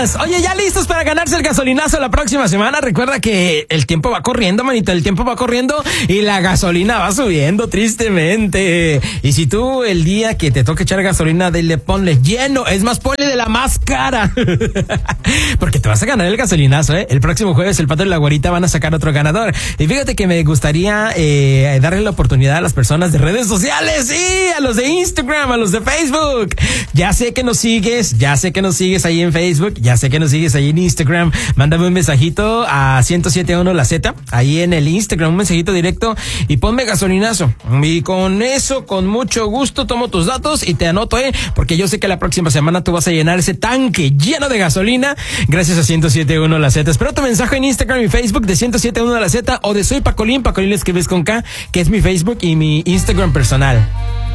más. Oye, ¿ya listos para ganarse el gasolinazo la próxima semana? Recuerda que el tiempo va corriendo, manito, el tiempo va corriendo y la gasolina va subiendo tristemente. Y si tú el día que te toque echar gasolina, ponle lleno, es más, ponle de la más cara. Porque te vas a ganar el gasolinazo, ¿eh? El próximo jueves el Pato y la Güerita van a sacar otro ganador. Y fíjate que me gustaría darle la oportunidad a las personas de redes sociales, sí, a los de Instagram, a los de Facebook. Ya sé que nos sigues ahí en Facebook, ya sé que nos sigues ahí en Instagram. Mándame un mensajito a 1071 La Z, ahí en el Instagram, un mensajito directo y ponme gasolinazo. Y con eso, con mucho gusto, tomo tus datos y te anoto, porque yo sé que la próxima semana tú vas a llenar ese tanque lleno de gasolina gracias a 1071 La Z. Espero tu mensaje en Instagram y Facebook de 1071 La Z o de Soy Pacolín. Pacolín le escribes con K, que es mi Facebook y mi Instagram personal.